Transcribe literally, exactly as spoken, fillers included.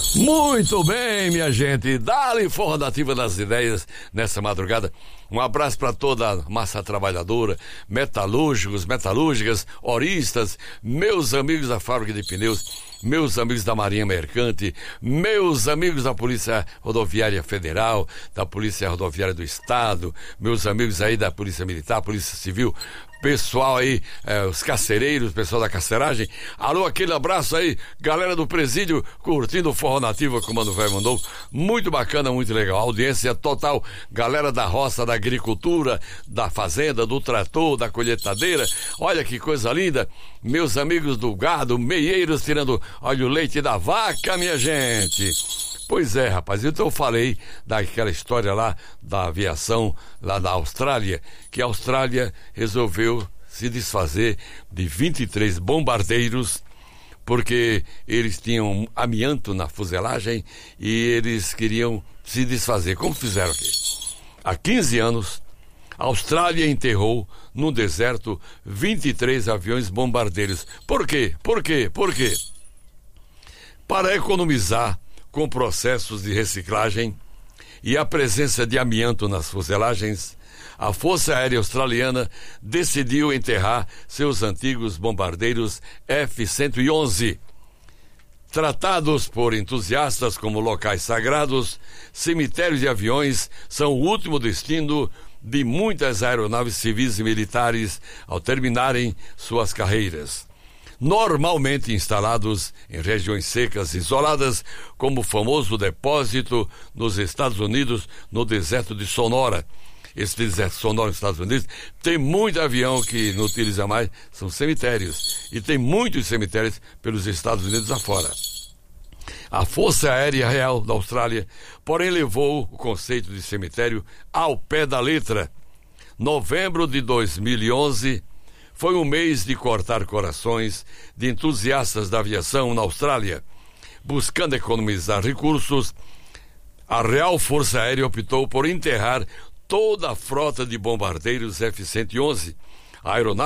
Muito bem, minha gente, dá-lhe forra nativa das ideias nessa madrugada. Um abraço para toda a massa trabalhadora, metalúrgicos, metalúrgicas, oristas, meus amigos da fábrica de pneus, meus amigos da Marinha Mercante, meus amigos da Polícia Rodoviária Federal, da Polícia Rodoviária do Estado, meus amigos aí da Polícia Militar, Polícia Civil, pessoal aí, é, os carcereiros, pessoal da carceragem. Alô, aquele abraço aí, galera do presídio, curtindo o forró nativo que o Mano Velho mandou. Muito bacana, muito legal. Audiência total, galera da roça, da agricultura, da fazenda, do trator, da colheitadeira. Olha que coisa linda. Meus amigos do gado, meieiros tirando óleo leite da vaca, minha gente. Pois é, rapaz, então eu falei daquela história lá da aviação lá da Austrália, que a Austrália resolveu se desfazer de vinte e três bombardeiros porque eles tinham amianto na fuselagem e eles queriam se desfazer. Como fizeram aqui? Há quinze anos, a Austrália enterrou no deserto vinte e três aviões bombardeiros. Por quê? Por quê? Por quê? Para economizar com processos de reciclagem e a presença de amianto nas fuselagens, a Força Aérea Australiana decidiu enterrar seus antigos bombardeiros F cento e onze. Tratados por entusiastas como locais sagrados, cemitérios de aviões são o último destino de muitas aeronaves civis e militares ao terminarem suas carreiras. Normalmente instalados em regiões secas isoladas, como o famoso depósito nos Estados Unidos, no deserto de Sonora. Esse deserto sonoro nos Estados Unidos tem muito avião que não utiliza mais, são cemitérios. E tem muitos cemitérios pelos Estados Unidos afora. A Força Aérea Real da Austrália, porém, levou o conceito de cemitério ao pé da letra. Novembro de dois mil e onze foi um mês de cortar corações de entusiastas da aviação na Austrália. Buscando economizar recursos, a Real Força Aérea optou por enterrar toda a frota de bombardeiros F cento e onze. A aeronave